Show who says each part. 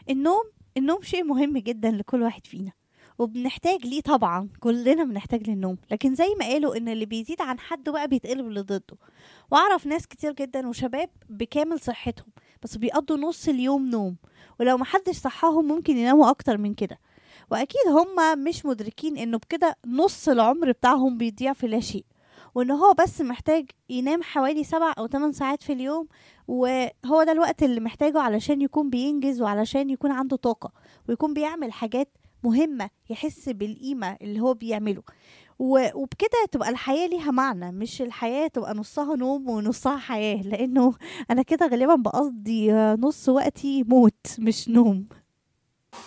Speaker 1: النوم النوم شيء مهم جدا لكل واحد فينا، وبنحتاج ليه طبعا، كلنا بنحتاج للنوم. لكن زي ما قالوا ان اللي بيزيد عن حده بقى بيتقلب لضده. واعرف ناس كتير جدا وشباب بكامل صحتهم بس بيقضوا نص اليوم نوم، ولو محدش صحاهم ممكن يناموا اكتر من كده. واكيد هما مش مدركين انه بكده نص العمر بتاعهم بيضيع في لا شيء، وان هو بس محتاج ينام حوالي 7 أو 8 ساعات في اليوم. وهو ده الوقت اللي محتاجه علشان يكون بينجز، وعلشان يكون عنده طاقة، ويكون بيعمل حاجات مهمة، يحس بالقيمة اللي هو بيعمله. وبكده تبقى الحياة ليها معنى، مش الحياة تبقى نصها نوم ونصها حياة، لأنه أنا كده غالبا بقضي نص وقتي موت مش نوم.